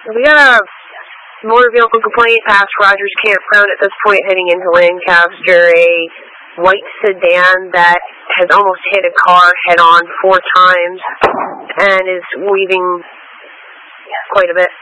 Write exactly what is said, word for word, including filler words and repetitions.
We got a motor vehicle complaint past Rogers Campground at this point heading into Lancaster. A white sedan that has almost hit a car head-on four times and is weaving quite a bit.